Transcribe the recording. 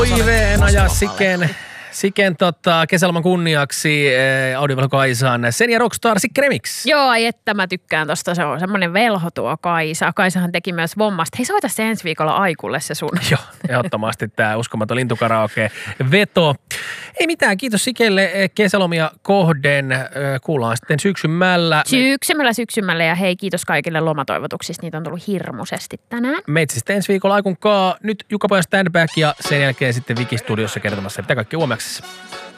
Toiveen ajaa Siken kesäloman kunniaksi Audiovelo Kaisan Sen ja Rockstar Sikke Remix. Joo, ai että mä tykkään tosta. Se on semmonen velho tuo Kaisa. Kaisahan teki myös Vommasta. Hei, soita se ensi viikolla Aikulle se sun. Joo, ehdottomasti tää uskomaton lintukaraoke veto. Ei mitään, kiitos Sikelle kesälomia kohden. Kuullaan sitten syksymällä. Syksymällä ja hei, kiitos kaikille lomatoivotuksista. Niitä on tullut hirmuisesti tänään. Meitsi sitten ensi viikolla Aikun kaa. Nyt Jukapojan standback ja sen jälkeen sitten Wiki-studiossa kertomassa, mitä kaikki huomeaksessa.